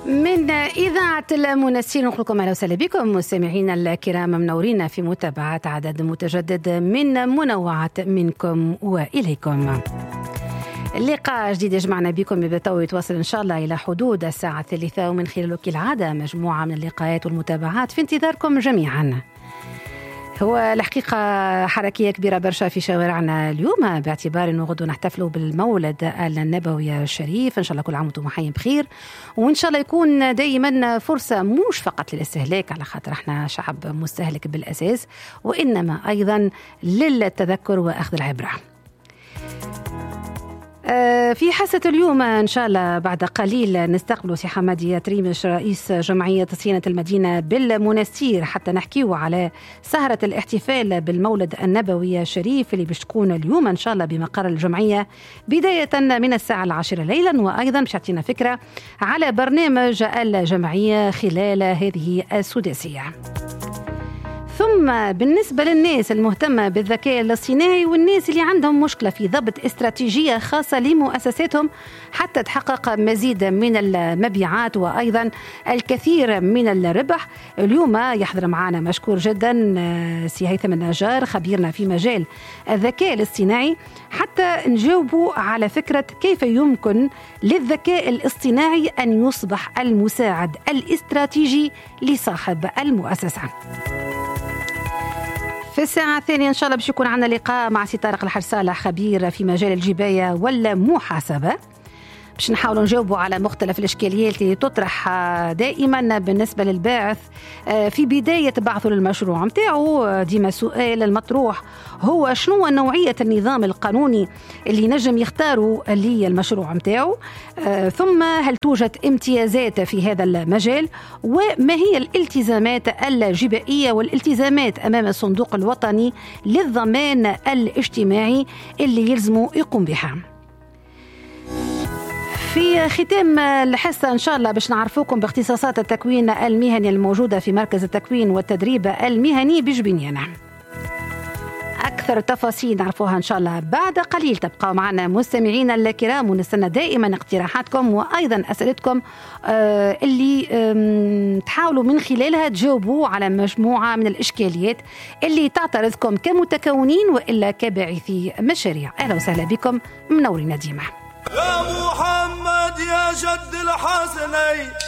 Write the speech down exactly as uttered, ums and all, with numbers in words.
من إذاعة المنسين نقول لكم أهلا وسهلا بكم مستمعينا الكرام، منورين في متابعة عدد متجدد من منوعات منكم وإليكم. اللقاء جديد يجمعنا بكم يبدأ يتواصل إن شاء الله إلى حدود الساعة الثالثة، ومن خلاله كالعادة مجموعة من اللقاءات والمتابعات في انتظاركم جميعا. هو الحقيقة حركية كبيرة برشا في شوارعنا اليوم، باعتبار أنه غدو نحتفلوا بالمولد النبوي الشريف. إن شاء الله كل عام وانتم حيين بخير، وإن شاء الله يكون دائما فرصة مش فقط للاستهلاك، على خاطر احنا شعب مستهلك بالأساس، وإنما أيضا للتذكر وأخذ العبرة. في حصة اليوم إن شاء الله بعد قليل نستقبل سي حمادي تريمش رئيس جمعية صيانة المدينة بالمنستير، حتى نحكيه على سهرة الاحتفال بالمولد النبوي الشريف اللي باش تكون اليوم إن شاء الله بمقر الجمعية بداية من الساعة العاشرة ليلا، وأيضا باش يعطينا فكرة على برنامج الجمعية خلال هذه السداسية. ثم بالنسبة للناس المهتمة بالذكاء الاصطناعي والناس اللي عندهم مشكلة في ضبط استراتيجية خاصة لمؤسساتهم حتى تحقق مزيد من المبيعات وأيضا الكثير من الربح، اليوم يحضر معنا مشكور جدا سي هيثم النجار خبيرنا في مجال الذكاء الاصطناعي، حتى نجاوبوا على فكرة كيف يمكن للذكاء الاصطناعي أن يصبح المساعد الاستراتيجي لصاحب المؤسسة. في الساعة الثانية إن شاء الله باش يكون عندنا لقاء مع سي طارق الحرسالة خبير في مجال الجباية والمحاسبة، باش نحاولوا نجاوبوا على مختلف الإشكاليات اللي تطرح دائما بالنسبة للباعث في بداية بعثه للمشروع متاعه. ديما سؤال المطروح هو شنو نوعية النظام القانوني اللي نجم يختاروا للمشروع متاعه، ثم هل توجد امتيازات في هذا المجال، وما هي الالتزامات الجبائية والالتزامات أمام الصندوق الوطني للضمان الاجتماعي اللي يلزموا يقوم بها. في ختام الحصة إن شاء الله باش نعرفوكم باختصاصات التكوين المهني الموجودة في مركز التكوين والتدريب المهني بجبنيانة. أكثر تفاصيل نعرفوها إن شاء الله بعد قليل. تبقوا معنا مستمعينا الكرام، ونستنى دائما اقتراحاتكم وأيضا أسئلتكم آه اللي آه تحاولوا من خلالها تجاوبوا على مجموعة من الإشكاليات اللي تعترضكم كمتكونين وإلا كباعثي مشاريع. أهلا وسهلا بكم، منورين ديما. يا محمد يا جد الحسنين.